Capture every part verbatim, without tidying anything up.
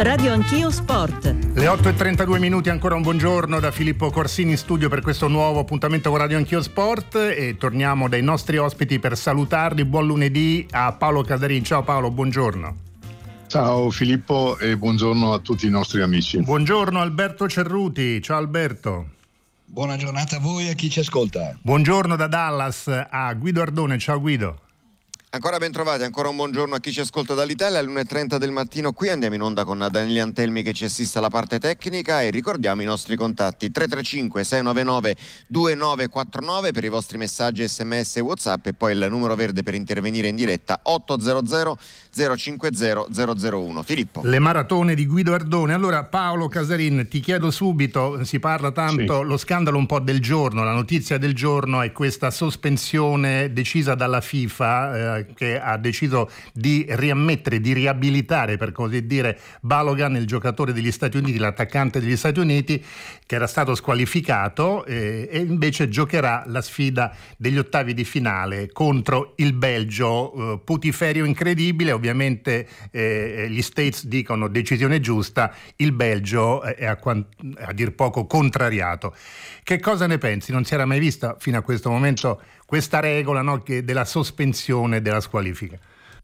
Radio Anch'io Sport. Le otto e trentadue minuti, ancora un buongiorno da Filippo Corsini in studio per questo nuovo appuntamento con Radio Anch'io Sport e torniamo dai nostri ospiti per salutarli. Buon lunedì a Paolo Casarin. Ciao Paolo, buongiorno. Ciao Filippo e buongiorno a tutti i nostri amici. Buongiorno Alberto Cerruti. Ciao Alberto. Buona giornata a voi e a chi ci ascolta. Buongiorno da Dallas a Guido Ardone. Ciao Guido. Ancora ben trovati, ancora un buongiorno a chi ci ascolta dall'Italia. Alle l'una e trenta del mattino qui andiamo in onda con Daniele Antelmi che ci assiste alla parte tecnica e ricordiamo i nostri contatti tre tre cinque sei nove nove due nove quattro nove per i vostri messaggi sms e WhatsApp e poi il numero verde per intervenire in diretta otto zero zero zero cinque zero zero zero uno. Filippo. Le maratone di Guido Ardone. Allora Paolo Casarin, ti chiedo subito, si parla tanto, sì. Lo scandalo un po' del giorno, la notizia del giorno è questa sospensione decisa dalla FIFA eh, che ha deciso di riammettere, di riabilitare per così dire Balogun, il giocatore degli Stati Uniti, l'attaccante degli Stati Uniti che era stato squalificato eh, e invece giocherà la sfida degli ottavi di finale contro il Belgio. eh, putiferio incredibile, ovviamente eh, gli States dicono decisione giusta, il Belgio è a, a dir poco contrariato. Che cosa ne pensi? Non si era mai vista fino a questo momento questa regola, no, che della sospensione della squalifica.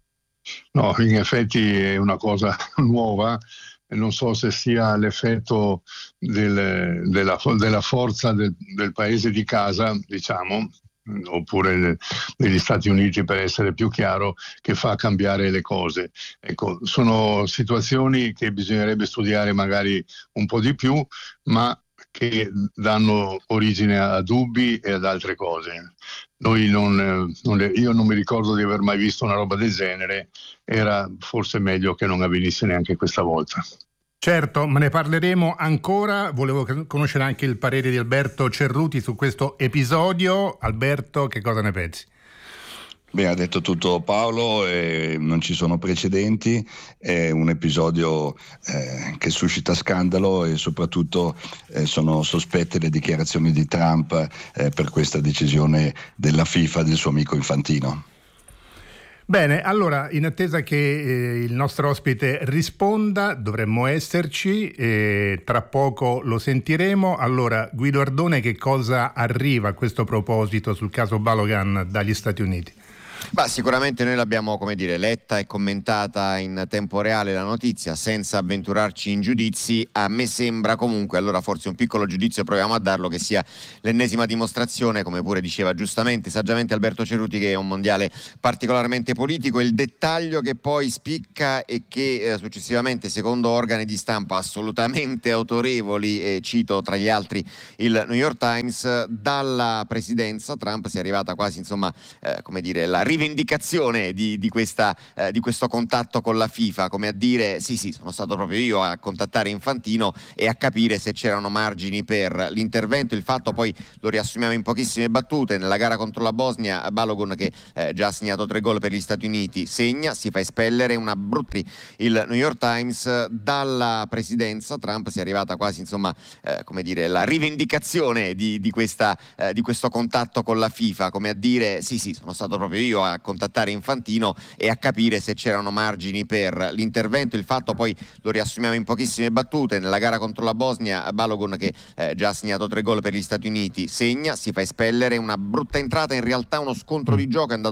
No, in effetti è una cosa nuova, non so se sia l'effetto del, della, della forza del, del paese di casa, diciamo, oppure degli Stati Uniti, per essere più chiaro, che fa cambiare le cose. Ecco, sono situazioni che bisognerebbe studiare magari un po' di più, ma che danno origine a dubbi e ad altre cose. Noi non, non le, io non mi ricordo di aver mai visto una roba del genere, era forse meglio che non avvenisse neanche questa volta. Certo, ma ne parleremo ancora. Volevo conoscere anche il parere di Alberto Cerruti su questo episodio. Alberto, che cosa ne pensi? Beh, ha detto tutto Paolo, eh, non ci sono precedenti, è un episodio eh, che suscita scandalo e soprattutto eh, sono sospette le dichiarazioni di Trump eh, per questa decisione della FIFA del suo amico Infantino. Bene, allora in attesa che eh, il nostro ospite risponda, dovremmo esserci, eh, tra poco lo sentiremo. Allora Guido Ardone, che cosa arriva a questo proposito sul caso Balogun dagli Stati Uniti? Bah, sicuramente noi l'abbiamo, come dire, letta e commentata in tempo reale la notizia senza avventurarci in giudizi. A me sembra comunque, allora forse un piccolo giudizio proviamo a darlo, che sia l'ennesima dimostrazione, come pure diceva giustamente, saggiamente Alberto Ceruti, che è un mondiale particolarmente politico. Il dettaglio che poi spicca e che eh, successivamente, secondo organi di stampa assolutamente autorevoli, e cito tra gli altri il New York Times, dalla presidenza Trump si è arrivata quasi, insomma, eh, come dire, la rivendicazione di, di, questa, eh, di questo contatto con la FIFA, come a dire sì sì sono stato proprio io a contattare Infantino e a capire se c'erano margini per l'intervento. Il fatto, poi lo riassumiamo in pochissime battute, nella gara contro la Bosnia Balogun, che eh, già ha segnato tre gol per gli Stati Uniti, segna, si fa espellere, una brutta. Il New York Times, dalla presidenza Trump si è arrivata quasi, insomma, eh, come dire, la rivendicazione di, di, questa, eh, di questo contatto con la FIFA, come a dire sì sì sono stato proprio io a contattare Infantino e a capire se c'erano margini per l'intervento. Il fatto, poi lo riassumiamo in pochissime battute, nella gara contro la Bosnia Balogun, che eh, già ha segnato tre gol per gli Stati Uniti, segna, si fa espellere, una brutta entrata, in realtà uno scontro di gioco, è andato